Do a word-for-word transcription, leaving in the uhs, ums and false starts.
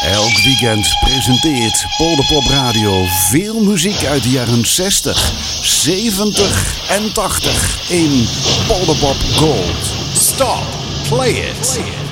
Elk weekend presenteert Polderpop Radio veel muziek uit de jaren zestig, zeventig en tachtig in Polderpop Gold. Stop, play it.